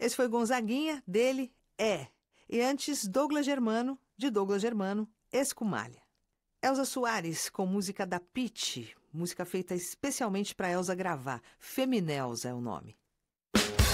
Esse foi Gonzaguinha, dele, É. E antes, Douglas Germano, de Douglas Germano, Escumalha. Elza Soares, com música da Pitty, música feita especialmente para Elza gravar. Feminelza é o nome.